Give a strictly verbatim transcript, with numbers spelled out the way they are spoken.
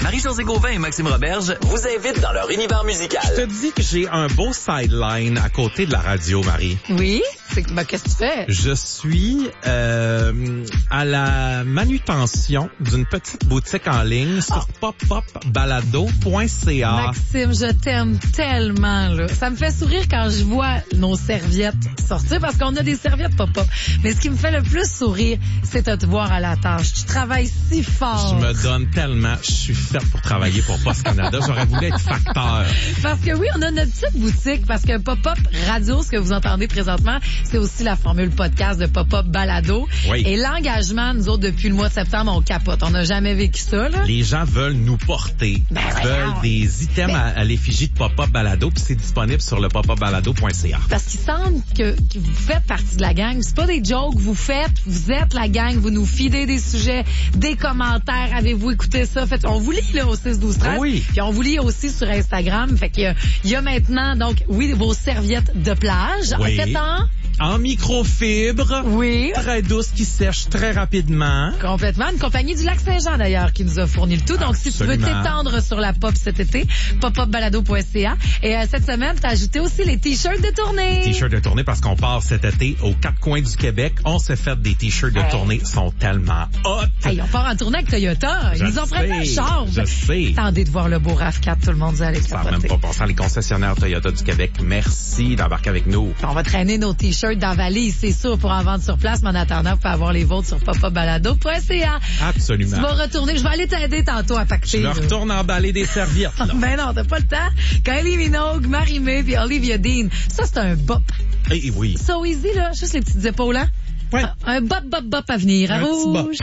Marie-Josée Gauvin et Maxime Roberge vous invitent dans leur univers musical. Je te dis que j'ai un beau sideline à côté de la radio, Marie. Oui? C'est que, ben, qu'est-ce que tu fais? Je suis euh, à la manutention d'une petite boutique en ligne sur Oh. pop pop balado point c a. Maxime, je t'aime tellement, là. Ça me fait sourire quand je vois nos serviettes sortir parce qu'on a des serviettes pop-up. Mais ce qui me fait le plus sourire, c'est de te voir à la tâche. Tu travailles si fort. Je me donne tellement, je suis faite pour travailler pour Post Canada. J'aurais voulu être facteur. Parce que oui, on a notre petite boutique parce que Pop-Up Radio, ce que vous entendez présentement, c'est aussi la formule podcast de Pop-Up Balado. Oui. Et l'engagement, nous autres, depuis le mois de septembre, on capote. On n'a jamais vécu ça, là. Les gens veulent nous porter, Ben, veulent voyons. des items Ben- à, à l'effigie de Pop-Up Balado, puis c'est disponible sur le pop up balado point c a. Parce qu'il semble que, que vous faites partie de la gang. C'est pas des jokes, vous faites, vous êtes la gang, vous nous fidez des sujets, des commentaires. Avez-vous écouté ça? Fait, on vous lit là au six douze treize. Oui. Puis on vous lit aussi sur Instagram. Fait qu'il y a, il y a maintenant, donc, oui, vos serviettes de plage. Oui. En fait, en... En microfibre, Oui. très douce qui sèche très rapidement. Complètement. Une compagnie du Lac-Saint-Jean, d'ailleurs, qui nous a fourni le tout. Donc, si tu veux Absolument. t'étendre sur la pop cet été, pop up balado point c a. Et euh, cette semaine, t'as ajouté aussi les t-shirts de tournée. T-shirts de tournée parce qu'on part cet été aux quatre coins du Québec. On s'est fait des t-shirts de Hey. tournée, sont tellement hot. Hey, on part en tournée avec Toyota. Ils Je nous ont prêté un sais, char. je sais. Attendez de voir le beau RAV quatre. Tout le monde dit aller Ça n'a même capoter. pas pensé. Les concessionnaires Toyota du Québec, merci d'embarquer avec nous. On va traîner nos t-shirts dans la valise, c'est sûr, pour en vendre sur place. Mais en attendant, vous pouvez avoir les vôtres sur pop up balado point c a. Tu Absolument. vas retourner. Je vais aller t'aider tantôt à pacter. Je me là. retourne emballer des serviettes, là. Ben non, t'as pas le temps. Kylie Minogue, Marie-Mé puis Olivia Dean. Ça, c'est un bop. Eh oui. So easy, là. Juste les petites épaules, hein? Ouais. Un bop, bop, bop à venir. À Un petit bop. rouge.